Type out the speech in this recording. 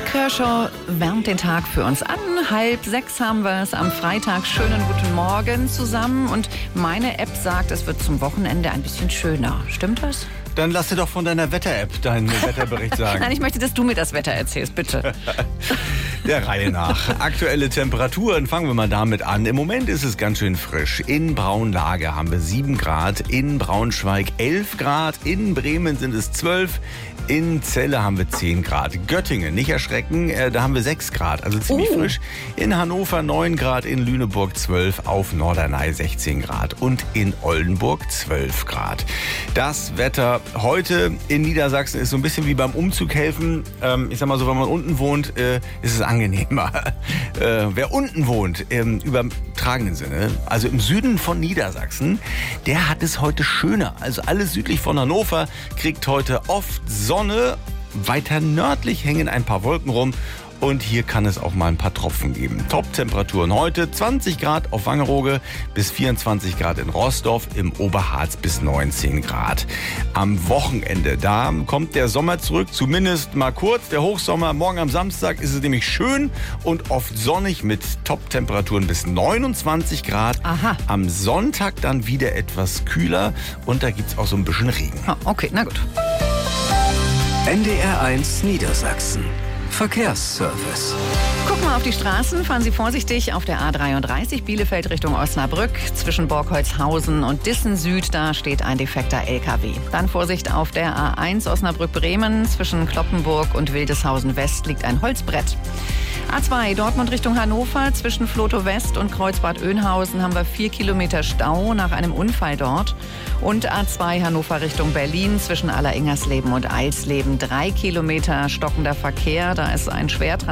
Kershaw wärmt den Tag für uns an. 5:30 haben wir es am Freitag. Schönen guten Morgen zusammen. Und meine App sagt, es wird zum Wochenende ein bisschen schöner. Stimmt das? Dann lass dir doch von deiner Wetter-App deinen Wetterbericht sagen. Nein, ich möchte, dass du mir das Wetter erzählst, bitte. Der Reihe nach. Aktuelle Temperaturen, fangen wir mal damit an. Im Moment ist es ganz schön frisch. In Braunlage haben wir 7 Grad, in Braunschweig 11 Grad, in Bremen sind es 12, in Celle haben wir 10 Grad. Göttingen, nicht erschrecken, da haben wir 6 Grad, also ziemlich frisch. In Hannover 9 Grad, in Lüneburg 12, auf Norderney 16 Grad und in Oldenburg 12 Grad. Das Wetter heute in Niedersachsen ist so ein bisschen wie beim Umzug helfen. Ich sag mal so, wenn man unten wohnt, ist es angenehmer. Wer unten wohnt, im übertragenen Sinne, also im Süden von Niedersachsen, der hat es heute schöner. Also alles südlich von Hannover kriegt heute oft Sonne. Weiter nördlich hängen ein paar Wolken rum. Und hier kann es auch mal ein paar Tropfen geben. Top-Temperaturen heute 20 Grad auf Wangerooge bis 24 Grad in Roßdorf, im Oberharz bis 19 Grad. Am Wochenende, da kommt der Sommer zurück, zumindest mal kurz. Der Hochsommer, morgen am Samstag ist es nämlich schön und oft sonnig mit Top-Temperaturen bis 29 Grad. Aha. Am Sonntag dann wieder etwas kühler und da gibt es auch so ein bisschen Regen. Okay, na gut. NDR1 Niedersachsen. Verkehrsservice. Gucken wir auf die Straßen. Fahren Sie vorsichtig auf der A33 Bielefeld Richtung Osnabrück. Zwischen Borkholzhausen und Dissen Süd, da steht ein defekter LKW. Dann Vorsicht auf der A1 Osnabrück-Bremen. Zwischen Kloppenburg und Wildeshausen West liegt ein Holzbrett. A2 Dortmund Richtung Hannover. Zwischen Flotow West und Kreuzbad Oeynhausen haben wir 4 Kilometer Stau nach einem Unfall dort. Und A2 Hannover Richtung Berlin. Zwischen Alleringers und Eisleben 3 Kilometer stockender Verkehr. Da ist ein Schwertransport